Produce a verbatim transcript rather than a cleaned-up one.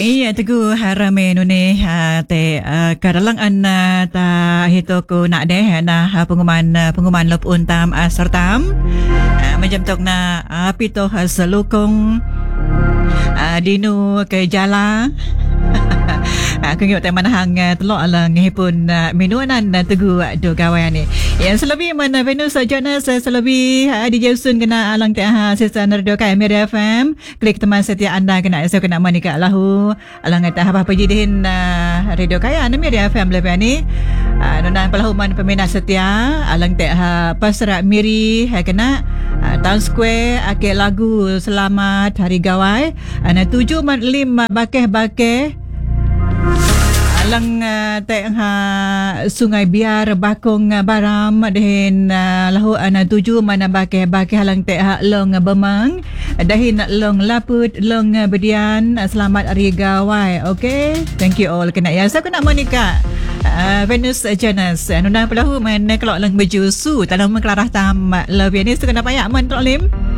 Iya teguh harame nune ha te uh, kadalang an uh, ta hito ko na deh na uh, pengumuman uh, pengumuman lop untam uh, sertam uh, macam tok na uh, pito hasalukong uh, dinu ke jala aku ngok teman hang telok alang hipun minuanan teguh do kawan ni yang selebih mana Venus Jonas selebih di Jausun kena alang teh sesa radio kai Mira F M klik teman setia anda kena esok kena manika lahu alang teh apa pejidihin radio kai anda Mira F M lepas ni nonang pelahuman peminat setia alang teh pasra miri kena Town Square ake lagu selamat hari gawai ana tujuh man lima bakeh-bakeh alang uh, teh ha Sungai Biar Bakong uh, Baram dahin uh, lahu ana tuju mana bakeh bakeh alang teh ha long uh, Bemang dahin long Laput long uh, Bedian uh, selamat hari gawai. Okay, thank you all kena ya saya kena Monica uh, Venus Jonas nundang pelahu men kelok lang baju su tanam kelarah tam love ni su kena payak men tok lim